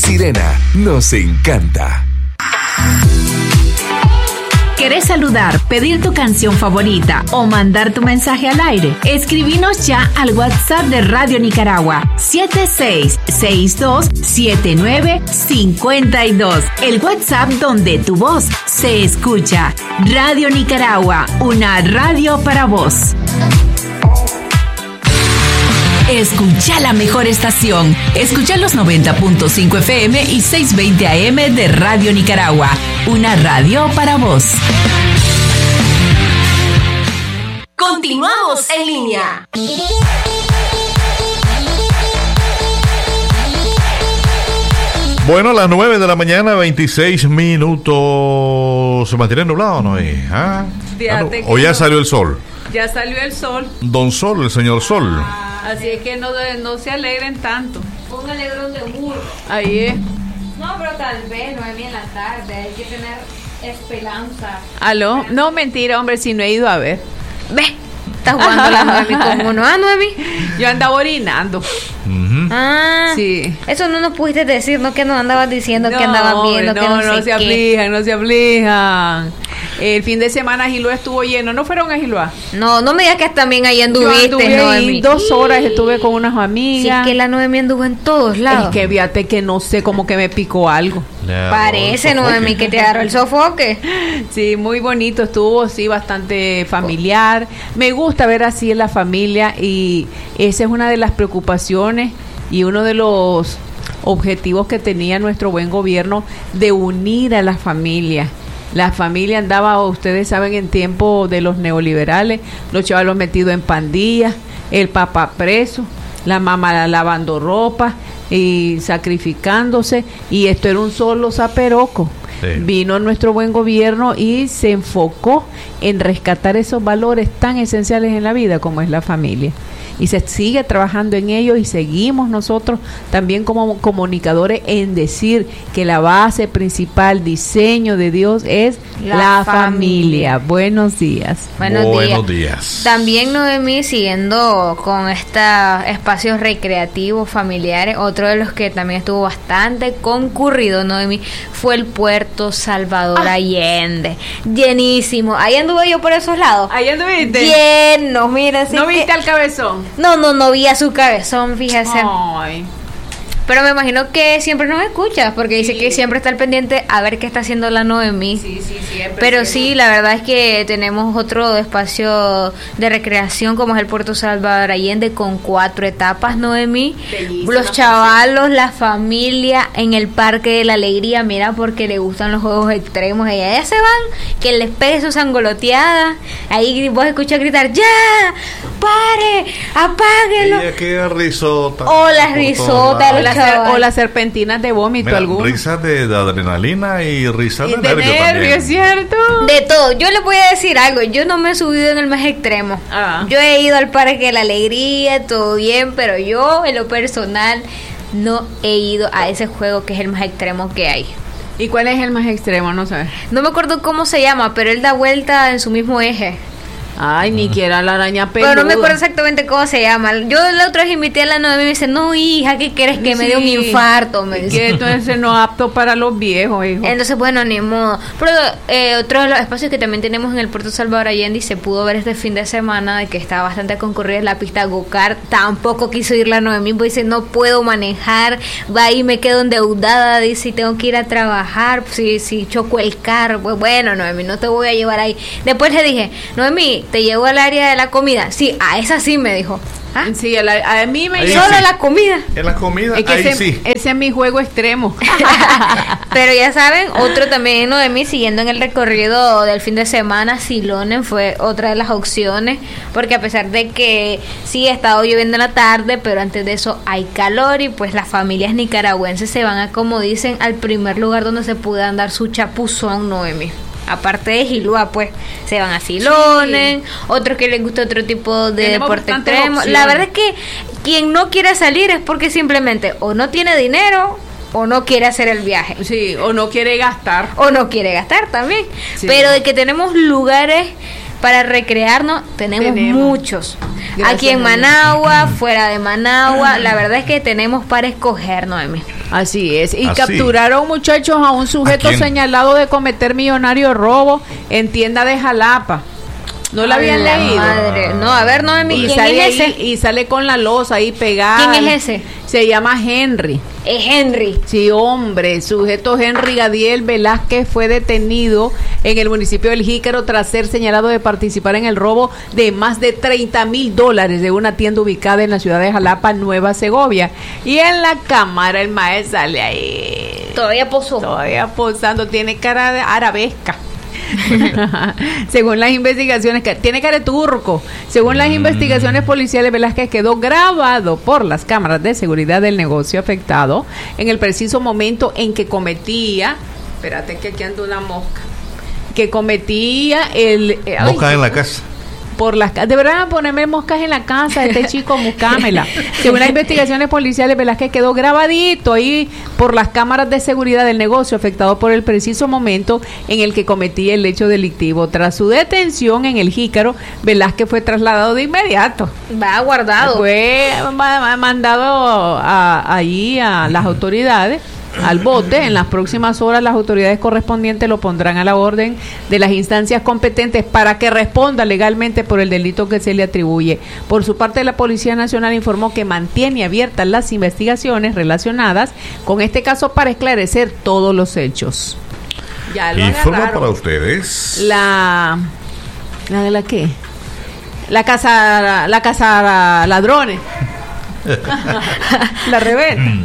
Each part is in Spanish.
Sirena, nos encanta. ¿Querés saludar, pedir tu canción favorita o mandar tu mensaje al aire? Escribinos ya al WhatsApp de Radio Nicaragua 76627952. El WhatsApp donde tu voz se escucha. Radio Nicaragua, una radio para vos. Escucha la mejor estación. Escucha los 90.5 FM y 620 AM de Radio Nicaragua. Una radio para vos. Continuamos en línea. Bueno, las 9 de la mañana, 26 minutos. ¿Se mantiene nublado o no? ¿Ah? ¿O ya salió el sol? Ya salió el sol. Don Sol, el señor Sol. Así es que no se alegren tanto. Un alegrón de burro. Ahí es. No, pero tal vez, Noemí, en la tarde. Hay que tener esperanza. ¿Aló? No, mentira, hombre, si no he ido a ver. Ve, estás jugando la Noemí como no, Noemí. Yo andaba orinando. Uh-huh. Ah, sí. Eso no nos pudiste decir, no que nos andabas diciendo que andabas viendo, que no sé se aflijan, no se aflijan. El fin de semana Giloa estuvo lleno. ¿No fueron a Giloa? No me digas que también ahí anduviste, Noemí. Noemí. 2 horas estuve con unas amigas. Si es que la Noemí anduvo en todos lados. Es que fíjate que no sé, como que me picó algo. Parece, Noemí, que te agarró el sofoque. Sí, muy bonito estuvo, sí, bastante familiar. Me gusta ver así en la familia y esa es una de las preocupaciones y uno de los objetivos que tenía nuestro buen gobierno de unir a las familias. La familia andaba, ustedes saben, en tiempo de los neoliberales, los chavalos metidos en pandillas, el papá preso, la mamá lavando ropa y sacrificándose, y esto era un solo zaperoco. Sí. Vino nuestro buen gobierno y se enfocó en rescatar esos valores tan esenciales en la vida como es la familia. Y se sigue trabajando en ello y seguimos nosotros también como comunicadores en decir que la base principal, diseño de Dios es la familia. Buenos días. Buenos días. También, Noemí, siguiendo con estos espacios recreativos familiares, otro de los que también estuvo bastante concurrido, Noemí, fue el Puerto Salvador Allende. Llenísimo. Ahí anduve yo por esos lados. Ahí anduviste. Lleno, mira. ¿No viste al cabezón? No vi a su cabezón, fíjese. Ay. Pero me imagino que siempre nos escuchas, porque dice que siempre está al pendiente a ver qué está haciendo la Noemí. Sí, siempre. Pero sí, la verdad es que tenemos otro espacio de recreación como es el Puerto Salvador Allende con 4 etapas, Noemí. Bellísima. Los chavalos, la familia en el Parque de la Alegría, mira, porque le gustan los juegos extremos. Y allá se van, que les pegue sus angoloteadas. Ahí vos escuchas gritar, ¡ya! ¡Pare! ¡Apáguelo! Ella queda risota. O las risotas, o las serpentinas de vómito. Algunas. Risas de adrenalina y risas de nervio también. ¿Es cierto? De todo. Yo les voy a decir algo. Yo no me he subido en el más extremo. Yo he ido al Parque de la Alegría, todo bien, pero yo, en lo personal, no he ido a ese juego que es el más extremo que hay. ¿Y cuál es el más extremo? No sabes. No me acuerdo cómo se llama, pero él da vuelta en su mismo eje. Ay, ni quiera la araña peluda. Pero no me acuerdo exactamente cómo se llama. Yo la otra vez invité a la Noemí y me dice, no, hija, ¿qué quieres? Que me dé un infarto. Me dice. Que entonces no es apto para los viejos, hijo. Entonces, bueno, ni modo. Pero otro de los espacios que también tenemos en el Puerto Salvador Allende y se pudo ver este fin de semana, de que estaba bastante concurrida, es la pista go-kart. Tampoco quiso ir la Noemí, pues dice, no puedo manejar, va y me quedo endeudada, dice, tengo que ir a trabajar, si choco el carro, pues bueno, Noemí, no te voy a llevar ahí. Después le dije, Noemí, te llevo al área de la comida. Sí, a esa sí me dijo. ¿Ah? Sí, a mí me solo sí. La comida. En la comida, es que ahí sí. Ese es mi juego extremo. Pero ya saben, otro también, Noemí, siguiendo en el recorrido del fin de semana, Silonen fue otra de las opciones, porque a pesar de que sí ha estado lloviendo en la tarde, pero antes de eso hay calor y pues las familias nicaragüenses se van a, como dicen, al primer lugar donde se puedan dar su chapuzón, Noemí. Aparte de Giloa, pues se van a Silonen, otros que les gusta otro tipo de deporte extremo. Opciones. La verdad es que quien no quiere salir es porque simplemente o no tiene dinero o no quiere hacer el viaje. Sí, o no quiere gastar. O no quiere gastar también. Sí. Pero de que tenemos lugares para recrearnos tenemos muchos. Gracias, aquí en Managua, fuera de Managua, la verdad es que tenemos para escoger, Noemi. Así es. Y capturaron, muchachos, a un sujeto señalado de cometer millonario robo en tienda de Jalapa. ¿No la habían leído? Madre. No, a ver, Noemi, ¿quién es ese? Y sale con la losa ahí pegada. ¿Quién es ese? Se llama Henry. ¿Es Henry? Sí, hombre. Sujeto Henry Gadiel Velázquez fue detenido en el municipio del Jícaro tras ser señalado de participar en el robo de más de $30,000 de una tienda ubicada en la ciudad de Jalapa, Nueva Segovia. Y en la cámara el maestro sale ahí. Todavía posó. Todavía posando. Tiene cara de arabesca. Según las investigaciones, tiene cara de turco. Según las investigaciones policiales, Velázquez quedó grabado por las cámaras de seguridad del negocio afectado en el preciso momento en que cometía, espérate que aquí anda una mosca, que cometía mosca en la casa. Deberían ponerme moscas en la casa de este chico, buscámela. Según las investigaciones policiales, Velázquez quedó grabadito ahí por las cámaras de seguridad del negocio afectado por el preciso momento en el que cometía el hecho delictivo. Tras su detención en el Jícaro, Velázquez fue trasladado de inmediato. Va guardado. Fue mandado allí a las autoridades al bote. En las próximas horas las autoridades correspondientes lo pondrán a la orden de las instancias competentes para que responda legalmente por el delito que se le atribuye. Por su parte, la Policía Nacional informó que mantiene abiertas las investigaciones relacionadas con este caso para esclarecer todos los hechos. Ya lo informa para ustedes la ¿qué? La casa ladrones. La rebelde.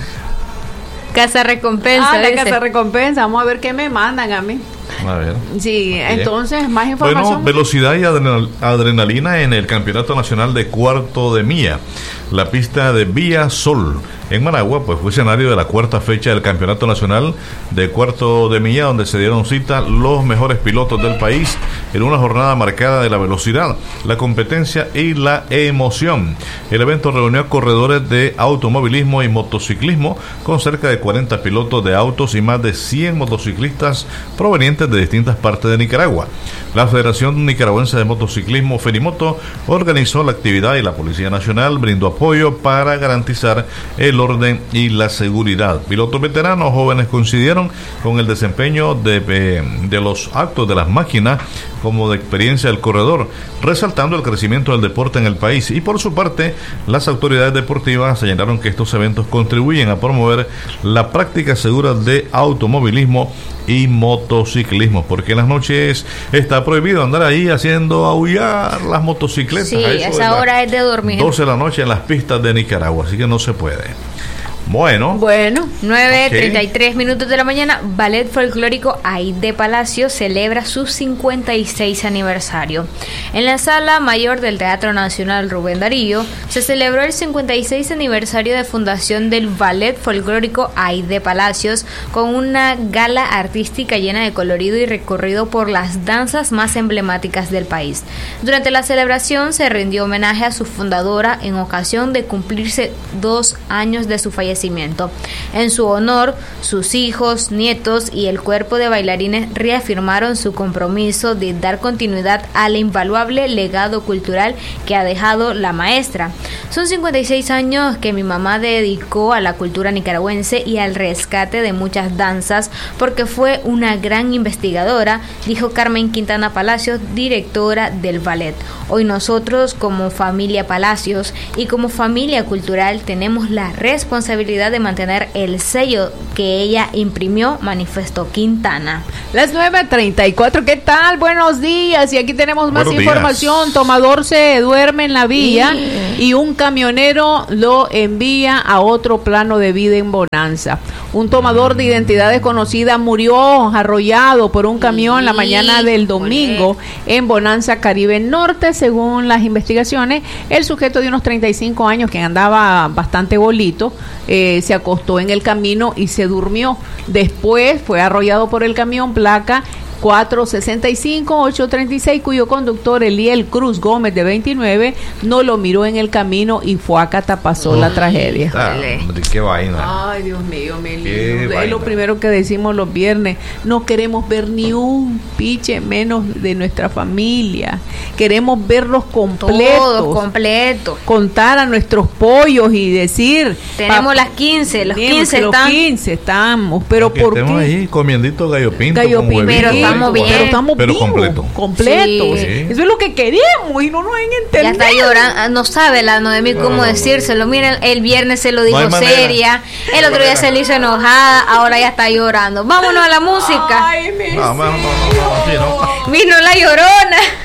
Casa recompensa. La casa recompensa. Vamos a ver qué me mandan a mí. A ver. Sí, entonces, más información. Bueno, velocidad y adrenalina en el Campeonato Nacional de Cuarto de Milla. La pista de Vía Sol en Managua, pues fue escenario de la cuarta fecha del Campeonato Nacional de Cuarto de Milla, donde se dieron cita los mejores pilotos del país en una jornada marcada de la velocidad, la competencia y la emoción. El evento reunió a corredores de automovilismo y motociclismo con cerca de 40 pilotos de autos y más de 100 motociclistas provenientes de distintas partes de Nicaragua. La Federación Nicaragüense de Motociclismo, Fenimoto, organizó la actividad y la Policía Nacional brindó apoyo para garantizar el orden y la seguridad. Pilotos veteranos jóvenes coincidieron con el desempeño de los actos de las máquinas como de experiencia del corredor, resaltando el crecimiento del deporte en el país. Y por su parte, las autoridades deportivas señalaron que estos eventos contribuyen a promover la práctica segura de automovilismo y motociclismo, porque en las noches está prohibido andar ahí haciendo aullar las motocicletas. Sí, esa hora es de dormir. 12 de la noche en las pistas de Nicaragua, así que no se puede. Bueno, 9:33 minutos de la mañana. Ballet Folclórico Aide Palacio celebra su 56 aniversario. En la Sala Mayor del Teatro Nacional Rubén Darío se celebró el 56 aniversario de fundación del Ballet Folclórico Aide Palacios con una gala artística llena de colorido y recorrido por las danzas más emblemáticas del país. Durante la celebración se rindió homenaje a su fundadora en ocasión de cumplirse 2 años de su fallecimiento. En su honor, sus hijos, nietos y el cuerpo de bailarines reafirmaron su compromiso de dar continuidad al invaluable legado cultural que ha dejado la maestra. Son 56 años que mi mamá dedicó a la cultura nicaragüense y al rescate de muchas danzas porque fue una gran investigadora, dijo Carmen Quintana Palacios, directora del ballet. Hoy nosotros, como familia Palacios y como familia cultural, tenemos la responsabilidad de mantener el sello que ella imprimió, manifestó Quintana. Las 9:34, ¿qué tal? Buenos días, y aquí tenemos más información. Tomador se duerme en la vía y un camionero lo envía a otro plano de vida en Bonanza. Un tomador de identidad desconocida murió arrollado por un camión la mañana del domingo en Bonanza, Caribe Norte. Según las investigaciones, el sujeto de unos 35 años que andaba bastante bolito se acostó en el camino y se durmió. Después fue arrollado por el camión, placa 465-836, cuyo conductor Eliel Cruz Gómez, de 29, no lo miró en el camino y fue a Catapasó la tragedia. Qué vaina. Ay, Dios mío, mi Qué lindo. Es vaina. lo primero que decimos los viernes. No queremos ver ni un piche menos de nuestra familia. Queremos verlos completos. Todos completos. Contar a nuestros pollos y decir... Tenemos las 15, los 15 los están. 15 estamos. Pero Que ¿por estemos qué? ahí comiendito gallo pinto. Gallo con pinto, huevito, pero estamos ahí, bien. Pero estamos Pero vivos, completo. completos. Sí. Eso es lo que queremos y no nos han Ya entendido. está llorando, no sabe la Noemí cómo decírselo. Miren, el viernes se lo dijo hay manera. seria, el otro día se le hizo enojada, ahora ya está llorando. Vámonos a la música. Ay, mi No, sí, no. Vino la llorona.